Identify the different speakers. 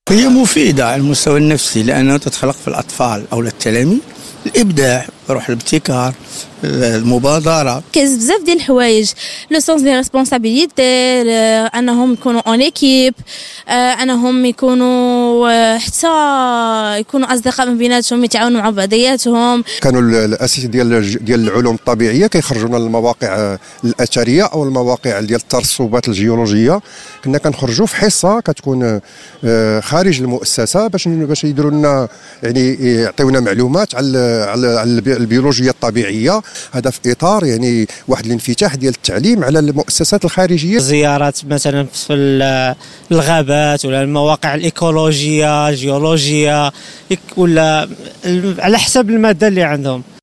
Speaker 1: هي مفيدة على المستوى النفسي لأنها تتخلق في الأطفال أو التلاميذ الإبداع، روح الابتكار، المبادرة.
Speaker 2: كاين بزاف ديال الحوايج، لو سونس دي ريسبونسابيلتي، انهم يكونوا اون ايكيب، انهم يكونوا حتى يكونوا اصدقاء من بيناتهم، يتعاونوا مع بعضياتهم.
Speaker 3: كانوا الاساس ديال العلوم الطبيعيه كيخرجونا للمواقع الاثريه او المواقع ديال الترسبات الجيولوجيه. كنا كنخرجوا في حصه كتكون خارج المؤسسه باش يديروا لنا يعني يعطيونا معلومات على البيولوجيا الطبيعيه، هذا في اطار يعني واحد الانفتاح ديال التعليم على المؤسسات الخارجيه.
Speaker 4: زيارات مثلا في الغابات ولا المواقع الايكولوجيه الجيولوجيه ولا على حسب الماده اللي عندهم.